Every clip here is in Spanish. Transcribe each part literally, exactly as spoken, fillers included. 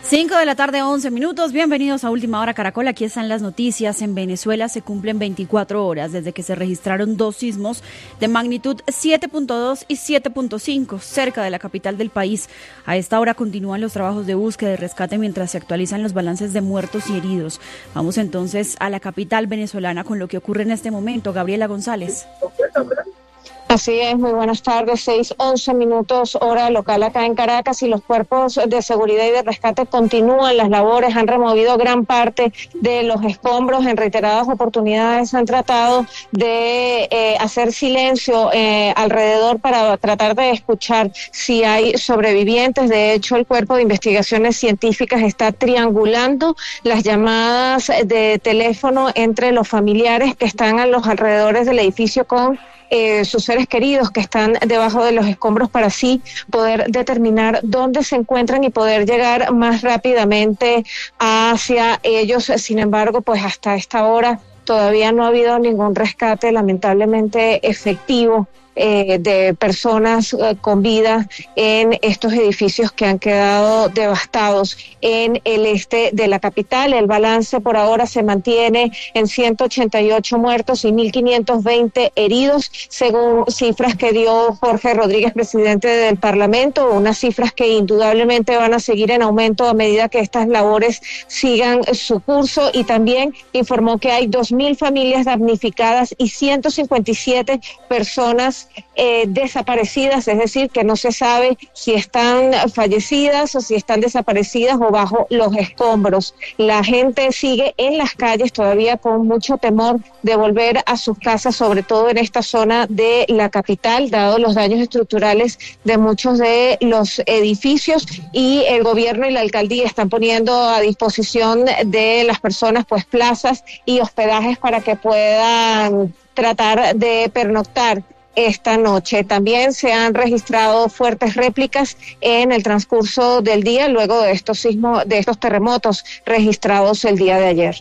cinco de la tarde, once minutos. Bienvenidos a Última Hora Caracol. Aquí están las noticias. En Venezuela se cumplen veinticuatro horas desde que se registraron dos sismos de magnitud siete punto dos y siete punto cinco cerca de la capital del país. A esta hora continúan los trabajos de búsqueda y rescate mientras se actualizan los balances de muertos y heridos. Vamos entonces a la capital venezolana con lo que ocurre en este momento. Gabriela González. Así es, muy buenas tardes, seis, once minutos, hora local acá en Caracas, y los cuerpos de seguridad y de rescate continúan las labores, han removido gran parte de los escombros, en reiteradas oportunidades han tratado de eh, hacer silencio eh, alrededor para tratar de escuchar si hay sobrevivientes. De hecho, el Cuerpo de Investigaciones Científicas está triangulando las llamadas de teléfono entre los familiares que están a los alrededores del edificio con Eh, sus seres queridos que están debajo de los escombros, para así poder determinar dónde se encuentran y poder llegar más rápidamente hacia ellos. Sin embargo, pues hasta esta hora todavía no ha habido ningún rescate lamentablemente efectivo Eh, de personas eh, con vida en estos edificios que han quedado devastados en el este de la capital. El balance por ahora se mantiene en ciento ochenta y ocho muertos y mil quinientos veinte heridos, según cifras que dio Jorge Rodríguez, presidente del Parlamento, unas cifras que indudablemente van a seguir en aumento a medida que estas labores sigan su curso, y también informó que hay dos mil familias damnificadas y ciento cincuenta y siete personas Eh, desaparecidas, es decir, que no se sabe si están fallecidas o si están desaparecidas o bajo los escombros. La gente sigue en las calles todavía con mucho temor de volver a sus casas, sobre todo en esta zona de la capital, dado los daños estructurales de muchos de los edificios, y el gobierno y la alcaldía están poniendo a disposición de las personas pues plazas y hospedajes para que puedan tratar de pernoctar esta noche. También se han registrado fuertes réplicas en el transcurso del día luego de estos sismos, de estos terremotos registrados el día de ayer.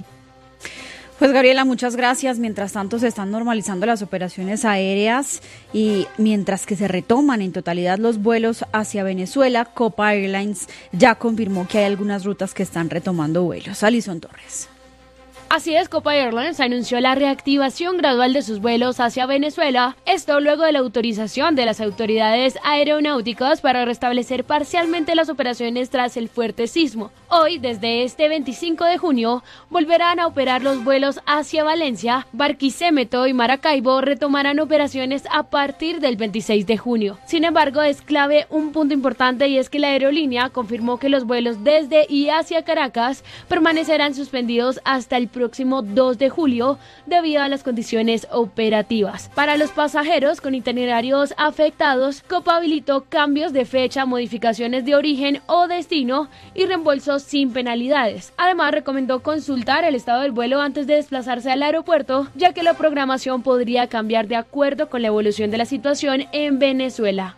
Pues Gabriela, muchas gracias. Mientras tanto se están normalizando las operaciones aéreas y mientras que se retoman en totalidad los vuelos hacia Venezuela, Copa Airlines ya confirmó que hay algunas rutas que están retomando vuelos. Alison Torres. Así es, Copa Airlines anunció la reactivación gradual de sus vuelos hacia Venezuela, esto luego de la autorización de las autoridades aeronáuticas para restablecer parcialmente las operaciones tras el fuerte sismo. Hoy, desde este veinticinco de junio, volverán a operar los vuelos hacia Valencia, Barquisimeto y Maracaibo retomarán operaciones a partir del veintiséis de junio. Sin embargo, es clave un punto importante, y es que la aerolínea confirmó que los vuelos desde y hacia Caracas permanecerán suspendidos hasta el próximo dos de julio debido a las condiciones operativas. Para los pasajeros con itinerarios afectados, Copa habilitó cambios de fecha, modificaciones de origen o destino y reembolsos sin penalidades. Además, recomendó consultar el estado del vuelo antes de desplazarse al aeropuerto, ya que la programación podría cambiar de acuerdo con la evolución de la situación en Venezuela.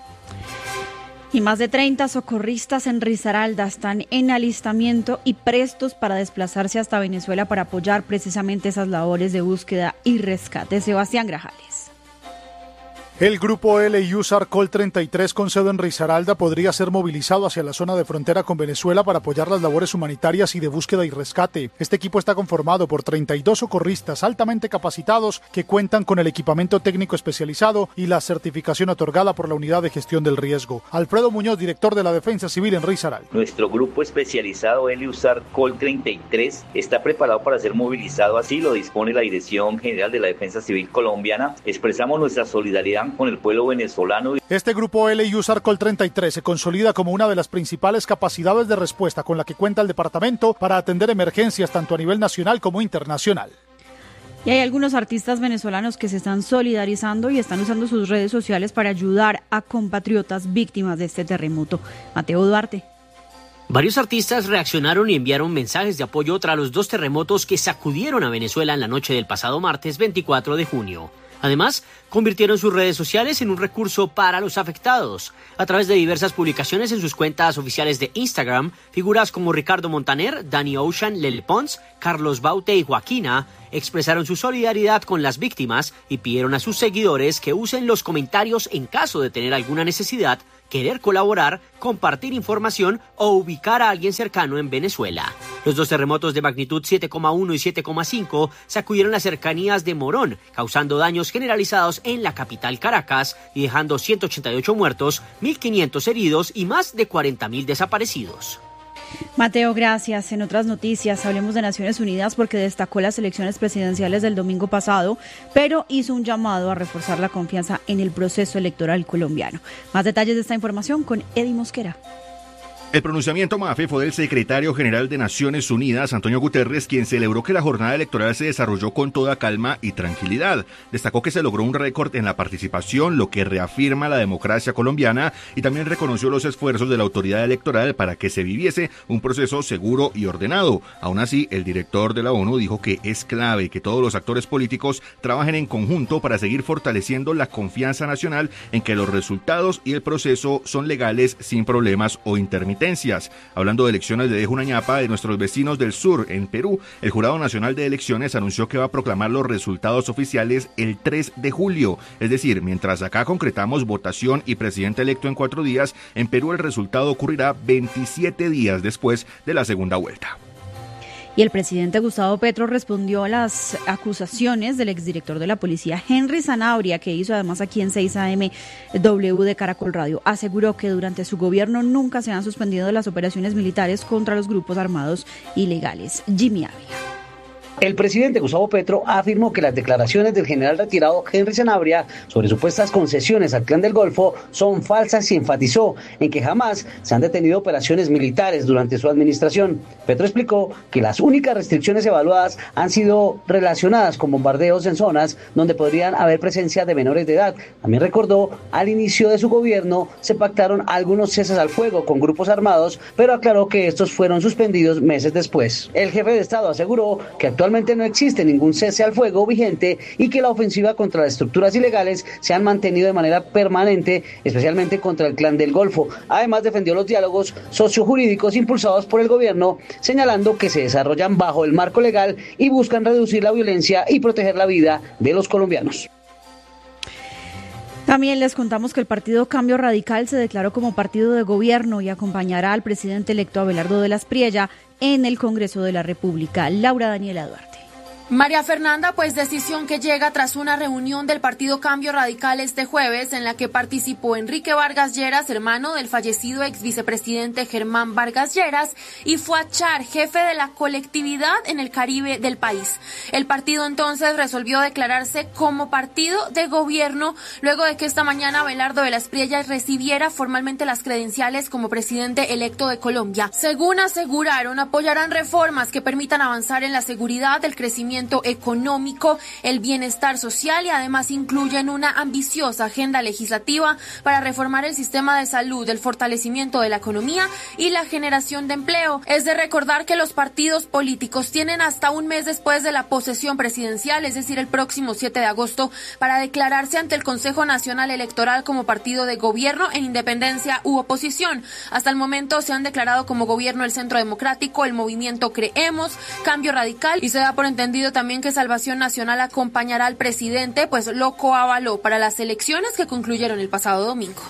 Y más de treinta socorristas en Risaralda están en alistamiento y prestos para desplazarse hasta Venezuela para apoyar precisamente esas labores de búsqueda y rescate. Sebastián Grajales. El grupo L U S A R Col treinta y tres con sede en Risaralda podría ser movilizado hacia la zona de frontera con Venezuela para apoyar las labores humanitarias y de búsqueda y rescate. Este equipo está conformado por treinta y dos socorristas altamente capacitados que cuentan con el equipamiento técnico especializado y la certificación otorgada por la Unidad de Gestión del Riesgo. Alfredo Muñoz, director de la Defensa Civil en Risaralda. Nuestro grupo especializado L U S A R Col treinta y tres está preparado para ser movilizado, así lo dispone la Dirección General de la Defensa Civil Colombiana. Expresamos nuestra solidaridad con el pueblo venezolano. Este grupo L U S A R Col treinta y tres se consolida como una de las principales capacidades de respuesta con la que cuenta el departamento para atender emergencias tanto a nivel nacional como internacional. Y hay algunos artistas venezolanos que se están solidarizando y están usando sus redes sociales para ayudar a compatriotas víctimas de este terremoto. Mateo Duarte. Varios artistas reaccionaron y enviaron mensajes de apoyo tras los dos terremotos que sacudieron a Venezuela en la noche del pasado martes veinticuatro de junio. Además, convirtieron sus redes sociales en un recurso para los afectados. A través de diversas publicaciones en sus cuentas oficiales de Instagram, figuras como Ricardo Montaner, Danny Ocean, Lele Pons, Carlos Baute y Joaquina expresaron su solidaridad con las víctimas y pidieron a sus seguidores que usen los comentarios en caso de tener alguna necesidad querer colaborar, compartir información o ubicar a alguien cercano en Venezuela. Los dos terremotos de magnitud siete coma uno y siete coma cinco sacudieron las cercanías de Morón, causando daños generalizados en la capital Caracas y dejando ciento ochenta y ocho muertos, mil quinientos heridos y más de cuarenta mil desaparecidos. Mateo, gracias. En otras noticias, hablemos de Naciones Unidas porque destacó las elecciones presidenciales del domingo pasado, pero hizo un llamado a reforzar la confianza en el proceso electoral colombiano. Más detalles de esta información con Eddie Mosquera. El pronunciamiento MAFE fue del secretario general de Naciones Unidas, Antonio Guterres, quien celebró que la jornada electoral se desarrolló con toda calma y tranquilidad. Destacó que se logró un récord en la participación, lo que reafirma la democracia colombiana, y también reconoció los esfuerzos de la autoridad electoral para que se viviese un proceso seguro y ordenado. Aún así, el director de la ONU dijo que es clave que todos los actores políticos trabajen en conjunto para seguir fortaleciendo la confianza nacional en que los resultados y el proceso son legales sin problemas o intermitencias. Hablando de elecciones, le dejo una ñapa de nuestros vecinos del sur. En Perú, el Jurado Nacional de Elecciones anunció que va a proclamar los resultados oficiales el tres de julio. Es decir, mientras acá concretamos votación y presidente electo en cuatro días, en Perú el resultado ocurrirá veintisiete días después de la segunda vuelta. Y el presidente Gustavo Petro respondió a las acusaciones del exdirector de la policía, Henry Zanabria, que hizo además aquí en seis A M W de Caracol Radio. Aseguró que durante su gobierno nunca se han suspendido las operaciones militares contra los grupos armados ilegales. Jimmy Ávila. El presidente Gustavo Petro afirmó que las declaraciones del general retirado Henry Zanabria sobre supuestas concesiones al Clan del Golfo son falsas y enfatizó en que jamás se han detenido operaciones militares durante su administración. Petro explicó que las únicas restricciones evaluadas han sido relacionadas con bombardeos en zonas donde podrían haber presencia de menores de edad. También recordó, al inicio de su gobierno se pactaron algunos ceses al fuego con grupos armados, pero aclaró que estos fueron suspendidos meses después. El jefe de Estado aseguró que actualmente no existe ningún cese al fuego vigente y que la ofensiva contra las estructuras ilegales se han mantenido de manera permanente, especialmente contra el Clan del Golfo. Además, defendió los diálogos sociojurídicos impulsados por el gobierno, señalando que se desarrollan bajo el marco legal y buscan reducir la violencia y proteger la vida de los colombianos. También les contamos que el partido Cambio Radical se declaró como partido de gobierno y acompañará al presidente electo Abelardo de la Espriella en el Congreso de la República. Laura Daniela Duarte. María Fernanda, pues decisión que llega tras una reunión del Partido Cambio Radical este jueves en la que participó Enrique Vargas Lleras, hermano del fallecido ex vicepresidente Germán Vargas Lleras, y Fuad Char, jefe de la colectividad en el Caribe del país. El partido entonces resolvió declararse como partido de gobierno luego de que esta mañana Abelardo de la Espriella recibiera formalmente las credenciales como presidente electo de Colombia. Según aseguraron, apoyarán reformas que permitan avanzar en la seguridad, el crecimiento económico, el bienestar social y además incluyen una ambiciosa agenda legislativa para reformar el sistema de salud, el fortalecimiento de la economía y la generación de empleo. Es de recordar que los partidos políticos tienen hasta un mes después de la posesión presidencial, es decir, el próximo siete de agosto, para declararse ante el Consejo Nacional Electoral como partido de gobierno en independencia u oposición. Hasta el momento se han declarado como gobierno el Centro Democrático, el Movimiento Creemos, Cambio Radical, y se da por entendido también que Salvación Nacional acompañará al presidente, pues lo coavaló para las elecciones que concluyeron el pasado domingo.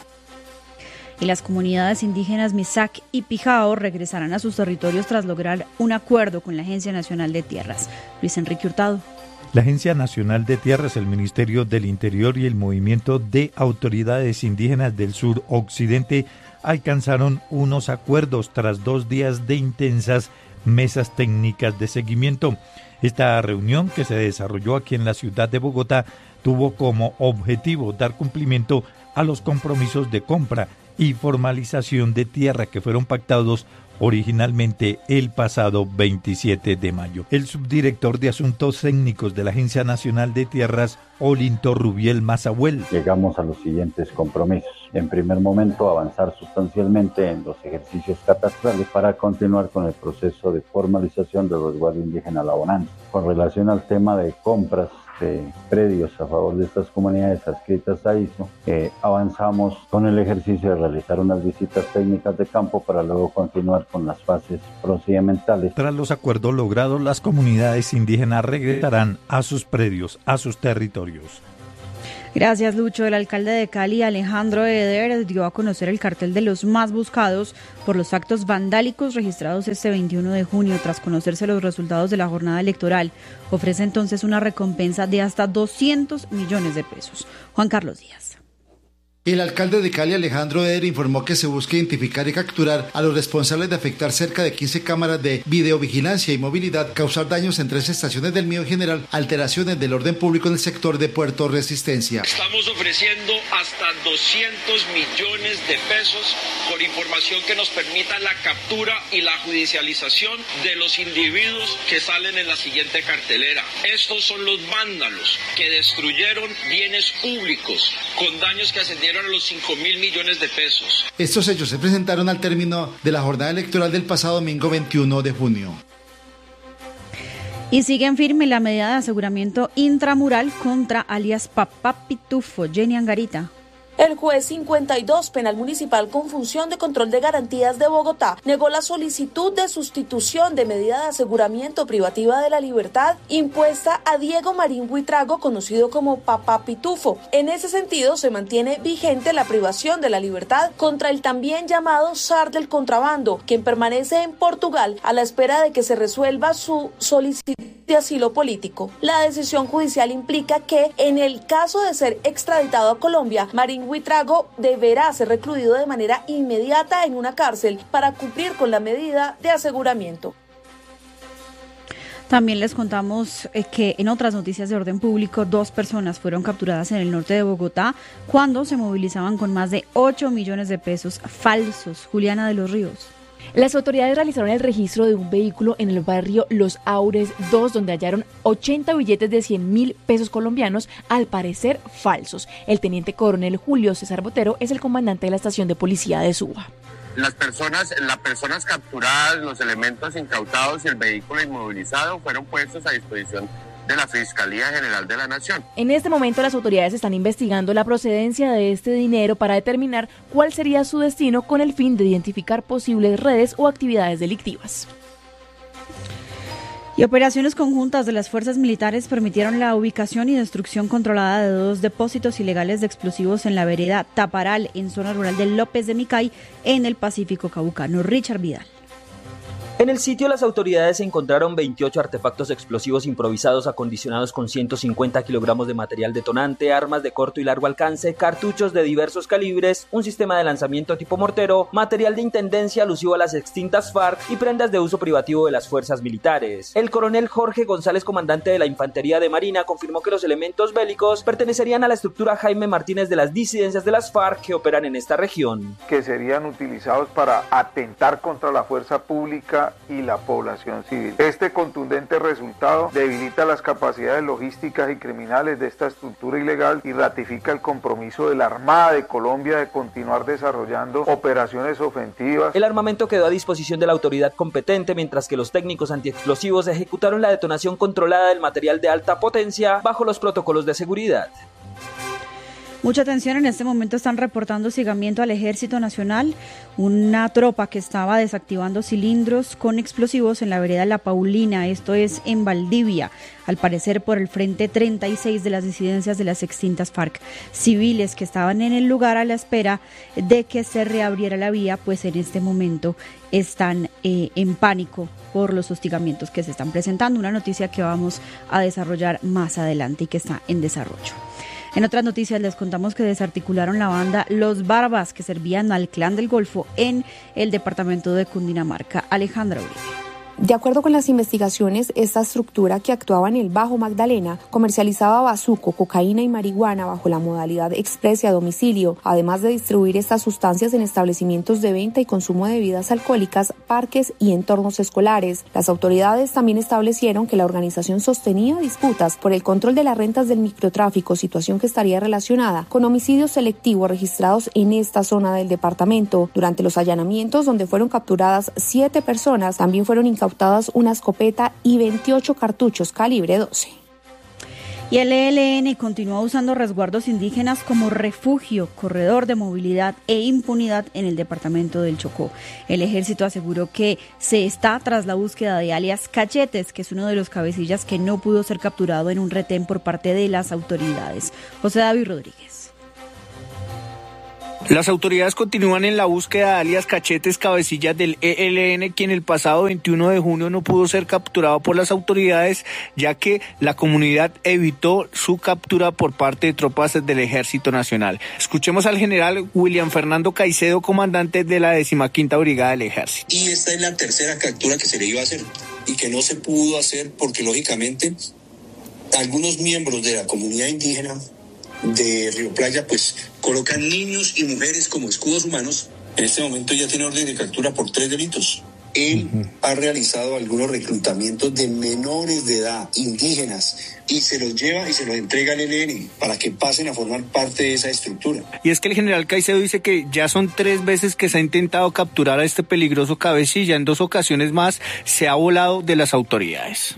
Y las comunidades indígenas Misak y Pijao regresarán a sus territorios tras lograr un acuerdo con la Agencia Nacional de Tierras. Luis Enrique Hurtado. La Agencia Nacional de Tierras, el Ministerio del Interior y el Movimiento de Autoridades Indígenas del Sur Occidente alcanzaron unos acuerdos tras dos días de intensas mesas técnicas de seguimiento. Esta reunión, que se desarrolló aquí en la ciudad de Bogotá, tuvo como objetivo dar cumplimiento a los compromisos de compra y formalización de tierra que fueron pactados originalmente el pasado veintisiete de mayo. El subdirector de Asuntos Técnicos de la Agencia Nacional de Tierras, Olinto Rubiel Mazahuel. Llegamos a los siguientes compromisos. En primer momento, avanzar sustancialmente en los ejercicios catastrales para continuar con el proceso de formalización del resguardo indígena La Bonanza. Con relación al tema de compras de predios a favor de estas comunidades adscritas a I S O, eh, avanzamos con el ejercicio de realizar unas visitas técnicas de campo para luego continuar con las fases procedimentales. Tras los acuerdos logrados, las comunidades indígenas regresarán a sus predios, a sus territorios. Gracias, Lucho. El alcalde de Cali, Alejandro Eder, dio a conocer el cartel de los más buscados por los actos vandálicos registrados este veintiuno de junio. Tras conocerse los resultados de la jornada electoral, ofrece entonces una recompensa de hasta doscientos millones de pesos. Juan Carlos Díaz. El alcalde de Cali, Alejandro Eder, informó que se busca identificar y capturar a los responsables de afectar cerca de quince cámaras de videovigilancia y movilidad, causar daños en tres estaciones del Mío General, alteraciones del orden público en el sector de Puerto Resistencia. Estamos ofreciendo hasta doscientos millones de pesos por información que nos permita la captura y la judicialización de los individuos que salen en la siguiente cartelera. Estos son los vándalos que destruyeron bienes públicos con daños que ascendieron a los cinco mil millones de pesos. Estos hechos se presentaron al término de la jornada electoral del pasado domingo veintiuno de junio. Y sigue en firme la medida de aseguramiento intramural contra alias Papá Pitufo. Jenny Angarita. El juez cincuenta y dos Penal Municipal con función de control de garantías de Bogotá negó la solicitud de sustitución de medida de aseguramiento privativa de la libertad impuesta a Diego Marín Buitrago, conocido como Papá Pitufo. En ese sentido, se mantiene vigente la privación de la libertad contra el también llamado zar del contrabando, quien permanece en Portugal a la espera de que se resuelva su solicitud de asilo político. La decisión judicial implica que, en el caso de ser extraditado a Colombia, Marín Buitrago deberá ser recluido de manera inmediata en una cárcel para cumplir con la medida de aseguramiento. También les contamos que en otras noticias de orden público, dos personas fueron capturadas en el norte de Bogotá cuando se movilizaban con más de ocho millones de pesos falsos. Juliana de los Ríos. Las autoridades realizaron el registro de un vehículo en el barrio Los Aures dos, donde hallaron ochenta billetes de cien mil pesos colombianos, al parecer falsos. El teniente coronel Julio César Botero es el comandante de la estación de policía de Suba. Las personas, las personas capturadas, los elementos incautados y el vehículo inmovilizado fueron puestos a disposición de la Fiscalía General de la Nación. En este momento las autoridades están investigando la procedencia de este dinero para determinar cuál sería su destino, con el fin de identificar posibles redes o actividades delictivas. Y operaciones conjuntas de las fuerzas militares permitieron la ubicación y destrucción controlada de dos depósitos ilegales de explosivos en la vereda Taparal, en zona rural de López de Micay, en el Pacífico Caucano. Richard Vidal. En el sitio, las autoridades encontraron veintiocho artefactos explosivos improvisados acondicionados con ciento cincuenta kilogramos de material detonante, armas de corto y largo alcance, cartuchos de diversos calibres, un sistema de lanzamiento tipo mortero, material de intendencia alusivo a las extintas FARC y prendas de uso privativo de las fuerzas militares. El coronel Jorge González, comandante de la Infantería de Marina, confirmó que los elementos bélicos pertenecerían a la estructura Jaime Martínez de las disidencias de las FARC que operan en esta región. Que serían utilizados para atentar contra la fuerza pública y la población civil. Este contundente resultado debilita las capacidades logísticas y criminales de esta estructura ilegal y ratifica el compromiso de la Armada de Colombia de continuar desarrollando operaciones ofensivas. El armamento quedó a disposición de la autoridad competente, mientras que los técnicos antiexplosivos ejecutaron la detonación controlada del material de alta potencia bajo los protocolos de seguridad. Mucha atención, en este momento están reportando hostigamiento al Ejército Nacional, una tropa que estaba desactivando cilindros con explosivos en la vereda La Paulina, esto es en Valdivia, al parecer por el frente treinta y seis de las disidencias de las extintas FARC. Civiles que estaban en el lugar a la espera de que se reabriera la vía, pues en este momento están eh, en pánico por los hostigamientos que se están presentando, una noticia que vamos a desarrollar más adelante y que está en desarrollo. En otras noticias les contamos que desarticularon la banda Los Barbas, que servían al Clan del Golfo en el departamento de Cundinamarca. Alejandra Uribe. De acuerdo con las investigaciones, esta estructura, que actuaba en el Bajo Magdalena, comercializaba bazuco, cocaína y marihuana bajo la modalidad express y a domicilio, además de distribuir estas sustancias en establecimientos de venta y consumo de bebidas alcohólicas, parques y entornos escolares. Las autoridades también establecieron que la organización sostenía disputas por el control de las rentas del microtráfico, situación que estaría relacionada con homicidios selectivos registrados en esta zona del departamento. Durante los allanamientos, donde fueron capturadas siete personas, también fueron incautadas una escopeta y veintiocho cartuchos calibre doce. Y el E L N continúa usando resguardos indígenas como refugio, corredor de movilidad e impunidad en el departamento del Chocó. El ejército aseguró que se está tras la búsqueda de alias Cachetes, que es uno de los cabecillas que no pudo ser capturado en un retén por parte de las autoridades. José David Rodríguez. Las autoridades continúan en la búsqueda de alias Cachetes, cabecillas del E L N, quien el pasado veintiuno de junio no pudo ser capturado por las autoridades, ya que la comunidad evitó su captura por parte de tropas del Ejército Nacional. Escuchemos al general William Fernando Caicedo, comandante de la decimaquinta Brigada del Ejército. Y esta es la tercera captura que se le iba a hacer y que no se pudo hacer porque, lógicamente, algunos miembros de la comunidad indígena de Río Playa pues colocan niños y mujeres como escudos humanos. En este momento ya tiene orden de captura por tres delitos. Él uh-huh. ha realizado algunos reclutamientos de menores de edad indígenas y se los lleva y se los entrega al E L N para que pasen a formar parte de esa estructura. Y es que el general Caicedo dice que ya son tres veces que se ha intentado capturar a este peligroso cabecilla. En dos ocasiones más se ha volado de las autoridades.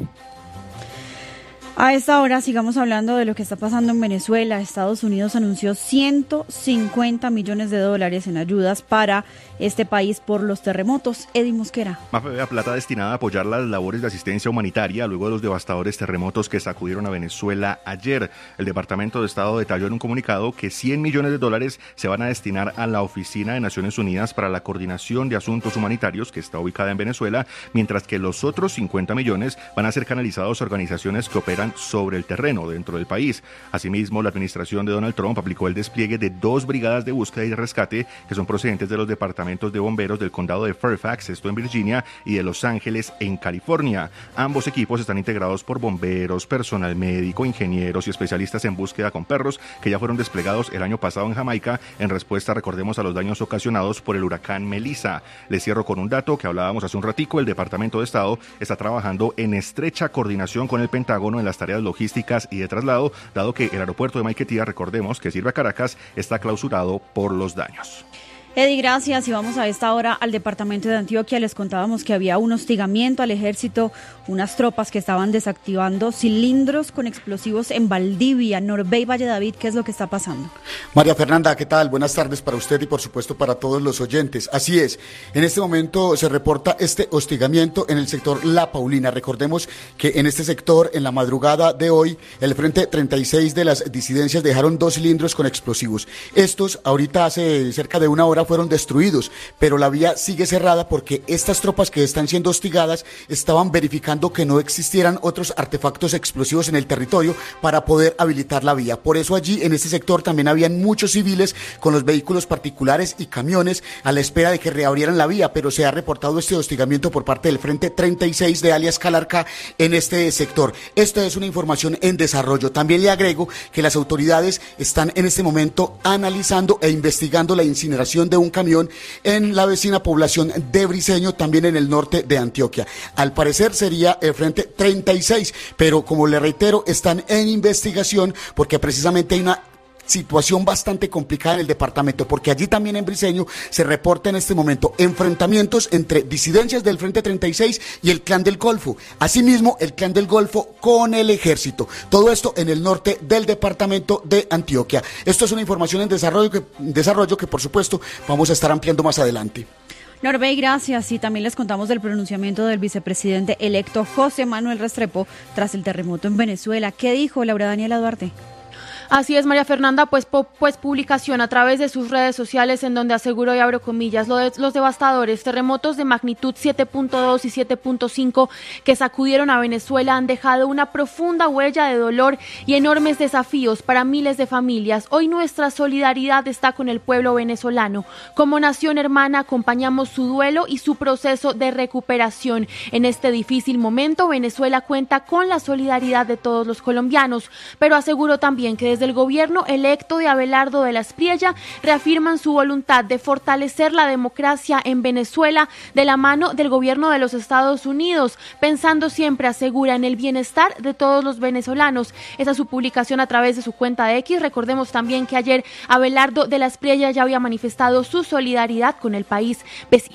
A esta hora sigamos hablando de lo que está pasando en Venezuela. Estados Unidos anunció ciento cincuenta millones de dólares en ayudas para este país por los terremotos. Eddie Mosquera. La plata destinada a apoyar las labores de asistencia humanitaria luego de los devastadores terremotos que sacudieron a Venezuela ayer. El Departamento de Estado detalló en un comunicado que cien millones de dólares se van a destinar a la Oficina de Naciones Unidas para la Coordinación de Asuntos Humanitarios, que está ubicada en Venezuela, mientras que los otros cincuenta millones van a ser canalizados a organizaciones que operan sobre el terreno dentro del país. Asimismo, la administración de Donald Trump aplicó el despliegue de dos brigadas de búsqueda y rescate que son procedentes de los departamentos de bomberos del condado de Fairfax, esto en Virginia, y de Los Ángeles en California. Ambos equipos están integrados por bomberos, personal médico, ingenieros y especialistas en búsqueda con perros que ya fueron desplegados el año pasado en Jamaica en respuesta, recordemos, a los daños ocasionados por el huracán Melissa. Les cierro con un dato que hablábamos hace un ratico. El Departamento de Estado está trabajando en estrecha coordinación con el Pentágono en las tareas logísticas y de traslado, dado que el aeropuerto de Maiquetía, recordemos, que sirve a Caracas, está clausurado por los daños. Eddie, gracias. Y vamos a esta hora al departamento de Antioquia. Les contábamos que había un hostigamiento al ejército, unas tropas que estaban desactivando cilindros con explosivos en Valdivia. Norbey Valledavid, ¿qué es lo que está pasando? María Fernanda, ¿qué tal? Buenas tardes para usted y por supuesto para todos los oyentes. Así es, en este momento se reporta este hostigamiento en el sector La Paulina. Recordemos que en este sector, en la madrugada de hoy, el Frente treinta y seis de las disidencias dejaron dos cilindros con explosivos. Estos, ahorita hace cerca de una hora, fueron destruidos, pero la vía sigue cerrada porque estas tropas que están siendo hostigadas estaban verificando que no existieran otros artefactos explosivos en el territorio para poder habilitar la vía. Por eso allí en este sector también habían muchos civiles con los vehículos particulares y camiones a la espera de que reabrieran la vía, pero se ha reportado este hostigamiento por parte del Frente treinta y seis de alias Calarca en este sector. Esta es una información en desarrollo. También le agrego que las autoridades están en este momento analizando e investigando la incineración de un camión en la vecina población de Briceño, también en el norte de Antioquia. Al parecer sería el Frente treinta y seis, pero como le reitero, están en investigación porque precisamente hay una situación bastante complicada en el departamento, porque allí también en Briceño se reporta en este momento enfrentamientos entre disidencias del Frente treinta y seis y el Clan del Golfo. Asimismo, el Clan del Golfo con el ejército. Todo esto en el norte del departamento de Antioquia. Esto es una información en desarrollo que, desarrollo que por supuesto vamos a estar ampliando más adelante. Norbey, gracias. Y también les contamos del pronunciamiento del vicepresidente electo José Manuel Restrepo tras el terremoto en Venezuela. ¿Qué dijo Laura Daniela Duarte? Así es, María Fernanda, pues, po, pues publicación a través de sus redes sociales en donde aseguró, y abro comillas, lo de, los devastadores terremotos de magnitud siete punto dos y siete punto cinco que sacudieron a Venezuela han dejado una profunda huella de dolor y enormes desafíos para miles de familias. Hoy nuestra solidaridad está con el pueblo venezolano. Como nación hermana acompañamos su duelo y su proceso de recuperación. En este difícil momento, Venezuela cuenta con la solidaridad de todos los colombianos, pero aseguró también que desde el gobierno electo de Abelardo de la Espriella reafirman su voluntad de fortalecer la democracia en Venezuela de la mano del gobierno de los Estados Unidos, pensando siempre, asegura, en el bienestar de todos los venezolanos. Esa es su publicación a través de su cuenta de X. Recordemos también que ayer Abelardo de la Espriella ya había manifestado su solidaridad con el país vecino.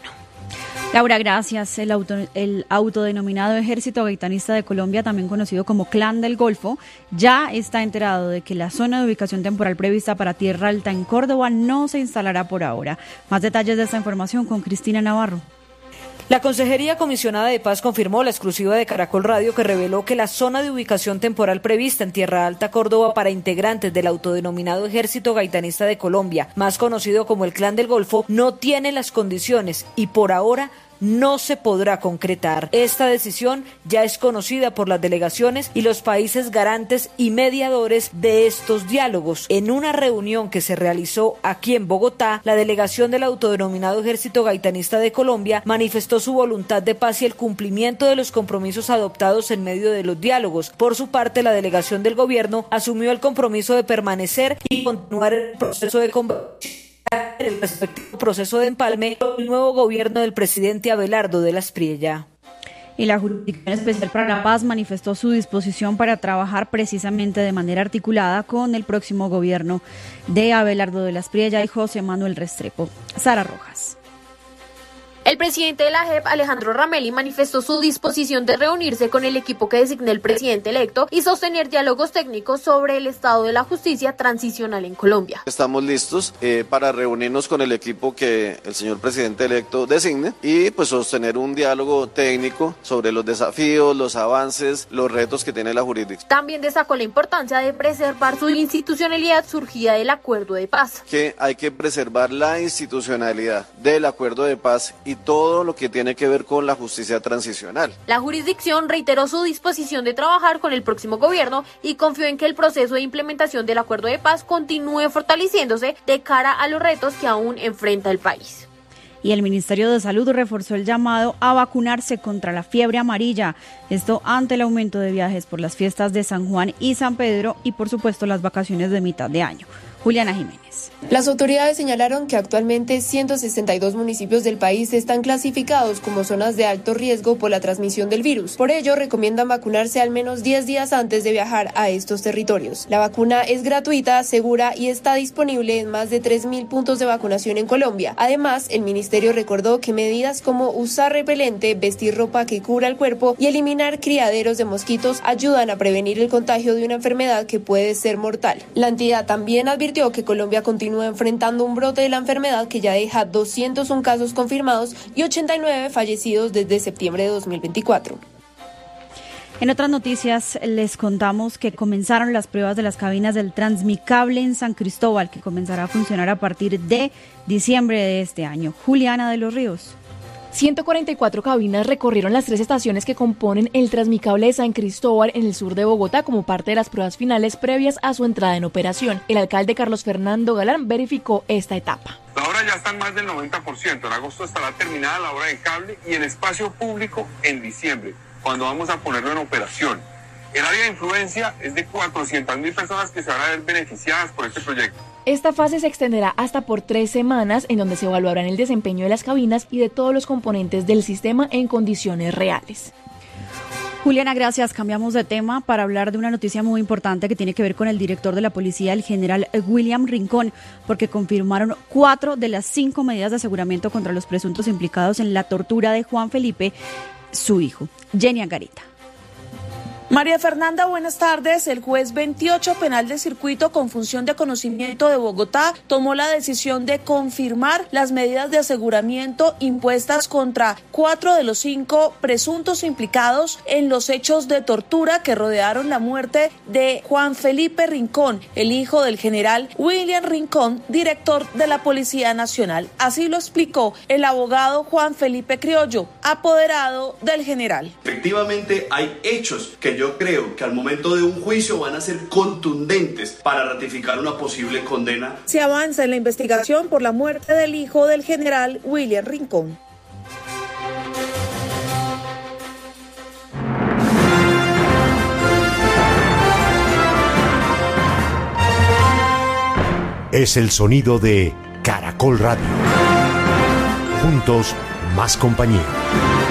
Laura, gracias. El, auto, el autodenominado Ejército Gaitanista de Colombia, también conocido como Clan del Golfo, ya está enterado de que la zona de ubicación temporal prevista para Tierra Alta en Córdoba no se instalará por ahora. Más detalles de esta información con Cristina Navarro. La Consejería Comisionada de Paz confirmó la exclusiva de Caracol Radio que reveló que la zona de ubicación temporal prevista en Tierra Alta, Córdoba, para integrantes del autodenominado Ejército Gaitanista de Colombia, más conocido como el Clan del Golfo, no tiene las condiciones y por ahora no se podrá concretar. Esta decisión ya es conocida por las delegaciones y los países garantes y mediadores de estos diálogos. En una reunión que se realizó aquí en Bogotá, la delegación del autodenominado Ejército Gaitanista de Colombia manifestó su voluntad de paz y el cumplimiento de los compromisos adoptados en medio de los diálogos. Por su parte, la delegación del gobierno asumió el compromiso de permanecer y continuar el proceso de conversación el respectivo proceso de empalme con el nuevo gobierno del presidente Abelardo de la Espriella. Y la Jurisdicción Especial para la Paz manifestó su disposición para trabajar precisamente de manera articulada con el próximo gobierno de Abelardo de la Espriella y José Manuel Restrepo. Sara Rojas. El presidente de la J E P, Alejandro Ramelli, manifestó su disposición de reunirse con el equipo que designe el presidente electo y sostener diálogos técnicos sobre el estado de la justicia transicional en Colombia. Estamos listos eh, para reunirnos con el equipo que el señor presidente electo designe y pues sostener un diálogo técnico sobre los desafíos, los avances, los retos que tiene la jurisdicción. También destacó la importancia de preservar su institucionalidad surgida del acuerdo de paz. Que hay que preservar la institucionalidad del acuerdo de paz y todo lo que tiene que ver con la justicia transicional. La jurisdicción reiteró su disposición de trabajar con el próximo gobierno y confió en que el proceso de implementación del acuerdo de paz continúe fortaleciéndose de cara a los retos que aún enfrenta el país. Y el Ministerio de Salud reforzó el llamado a vacunarse contra la fiebre amarilla, esto ante el aumento de viajes por las fiestas de San Juan y San Pedro y por supuesto las vacaciones de mitad de año. Juliana Jiménez. Las autoridades señalaron que actualmente ciento sesenta y dos municipios del país están clasificados como zonas de alto riesgo por la transmisión del virus. Por ello, recomiendan vacunarse al menos diez días antes de viajar a estos territorios. La vacuna es gratuita, segura y está disponible en más de tres mil puntos de vacunación en Colombia. Además, el ministerio recordó que medidas como usar repelente, vestir ropa que cubra el cuerpo y eliminar criaderos de mosquitos ayudan a prevenir el contagio de una enfermedad que puede ser mortal. La entidad también advirtió que Colombia continúa enfrentando un brote de la enfermedad que ya deja doscientos uno casos confirmados y ochenta y nueve fallecidos desde septiembre de dos mil veinticuatro. En otras noticias les contamos que comenzaron las pruebas de las cabinas del Transmicable en San Cristóbal, que comenzará a funcionar a partir de diciembre de este año. Juliana de los Ríos. ciento cuarenta y cuatro cabinas recorrieron las tres estaciones que componen el Transmicable de San Cristóbal en el sur de Bogotá como parte de las pruebas finales previas a su entrada en operación. El alcalde Carlos Fernando Galán verificó esta etapa. La obra ya está en más del noventa por ciento. En agosto estará terminada la obra de cable y el espacio público en diciembre, cuando vamos a ponerlo en operación. El área de influencia es de cuatrocientas mil personas que se van a ver beneficiadas por este proyecto. Esta fase se extenderá hasta por tres semanas, en donde se evaluarán el desempeño de las cabinas y de todos los componentes del sistema en condiciones reales. Juliana, gracias. Cambiamos de tema para hablar de una noticia muy importante que tiene que ver con el director de la policía, el general William Rincón, porque confirmaron cuatro de las cinco medidas de aseguramiento contra los presuntos implicados en la tortura de Juan Felipe, su hijo. Jenny Angarita. María Fernanda, buenas tardes. El juez veintiocho penal de circuito con función de conocimiento de Bogotá tomó la decisión de confirmar las medidas de aseguramiento impuestas contra cuatro de los cinco presuntos implicados en los hechos de tortura que rodearon la muerte de Juan Felipe Rincón, el hijo del general William Rincón, director de la Policía Nacional. Así lo explicó el abogado Juan Felipe Criollo, apoderado del general. Efectivamente, hay hechos que yo creo que al momento de un juicio van a ser contundentes para ratificar una posible condena. Se avanza en la investigación por la muerte del hijo del general William Rincón. Es el sonido de Caracol Radio. Juntos, más compañía.